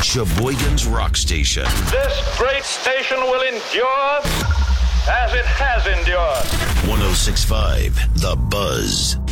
Sheboygan's Rock Station. This great station will endure as it has endured. 106.5 The Buzz.